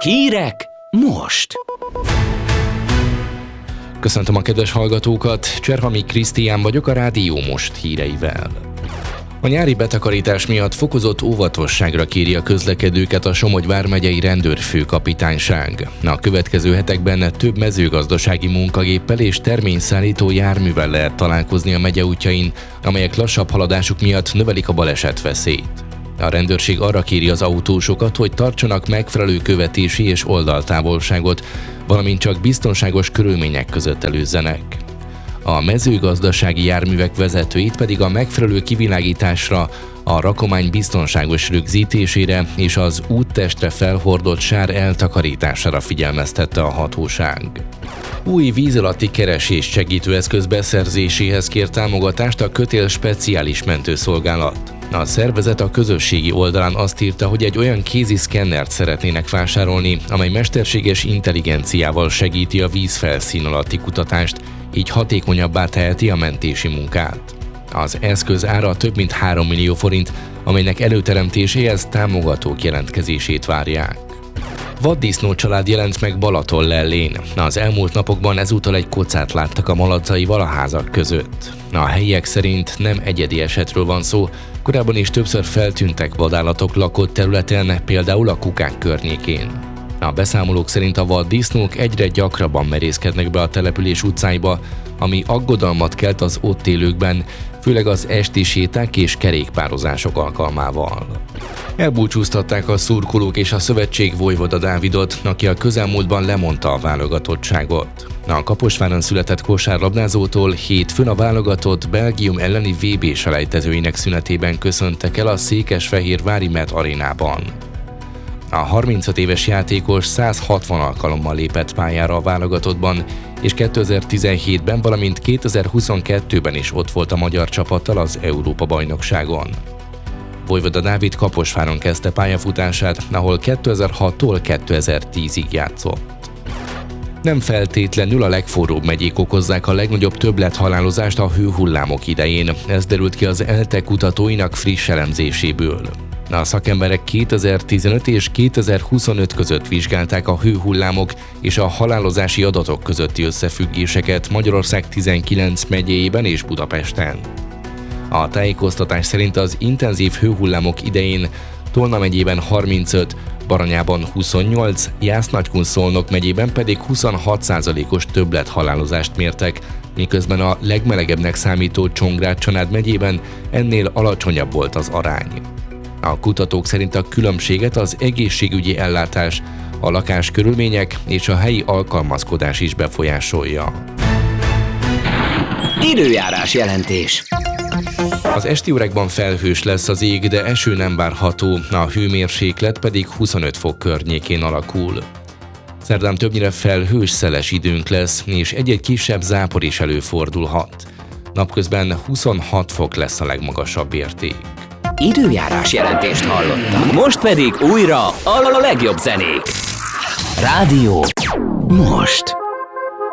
Hírek most! Köszöntöm a kedves hallgatókat, Cserhami Krisztián vagyok a Rádió Most híreivel. A nyári betakarítás miatt fokozott óvatosságra kéri a közlekedőket a Somogy vármegyei rendőrfőkapitányság. A következő hetekben több mezőgazdasági munkagéppel és terményszállító járművel lehet találkozni a megye útjain, amelyek lassabb haladásuk miatt növelik a balesetveszélyt. A rendőrség arra kéri az autósokat, hogy tartsanak megfelelő követési és oldaltávolságot, valamint csak biztonságos körülmények között előzzenek. A mezőgazdasági járművek vezetőit pedig a megfelelő kivilágításra, a rakomány biztonságos rögzítésére és az úttestre felhordott sár eltakarítására figyelmeztette a hatóság. Új víz alatti keresés segítőeszköz beszerzéséhez kér támogatást a Kötél Speciális Mentőszolgálat. A szervezet a közösségi oldalán azt írta, hogy egy olyan kéziszkennert szeretnének vásárolni, amely mesterséges intelligenciával segíti a vízfelszín alatti kutatást, így hatékonyabbá teheti a mentési munkát. Az eszköz ára több mint 3 millió forint, amelynek előteremtéséhez támogatók jelentkezését várják. Vaddisznó család jelent meg Balatonlellén. Az elmúlt napokban ezúttal egy kocát láttak a malaccaival a házak között. A helyiek szerint nem egyedi esetről van szó, korábban is többször feltűntek vadállatok lakott területen, például a Kukák környékén. A beszámolók szerint a vaddisznók egyre gyakrabban merészkednek be a település utcáiba, ami aggodalmat kelt az ott élőkben, főleg az esti séták és kerékpározások alkalmával. Elbúcsúztatták a szurkolók és a szövetség Vojvoda Dávidot, aki a közelmúltban lemondta a válogatottságot. A Kaposváron született kosárlabdázótól hétfőn a válogatott Belgium elleni VB-selejtezőinek szünetében köszöntek el a Székesfehérvári Met arénában. A 35 éves játékos 160 alkalommal lépett pályára a válogatottban, és 2017-ben, valamint 2022-ben is ott volt a magyar csapattal az Európa-bajnokságon. Vojvoda Dávid Kaposváron kezdte pályafutását, ahol 2006-tól 2010-ig játszott. Nem feltétlenül a legforróbb megyék okozzák a legnagyobb többlethalálozást a hőhullámok idején, ez derült ki az ELTE kutatóinak friss elemzéséből. A szakemberek 2015 és 2025 között vizsgálták a hőhullámok és a halálozási adatok közötti összefüggéseket Magyarország 19 megyéjében és Budapesten. A tájékoztatás szerint az intenzív hőhullámok idején Tolna megyében 35, Baranyában 28, Jász-Nagykun-Szolnok megyében pedig 26%-os többlethalálozást mértek, miközben a legmelegebbnek számító Csongrád-Csanád megyében ennél alacsonyabb volt az arány. A kutatók szerint a különbséget az egészségügyi ellátás, a lakáskörülmények és a helyi alkalmazkodás is befolyásolja. Időjárás jelentés. Az esti órákban felhős lesz az ég, de eső nem várható, a hőmérséklet pedig 25 fok környékén alakul. Szerdán többnyire felhős, szeles időnk lesz, és egy-egy kisebb zápor is előfordulhat. Napközben 26 fok lesz a legmagasabb érték. Időjárás jelentést hallottak. Most pedig újra a legjobb zenék. Rádió Most.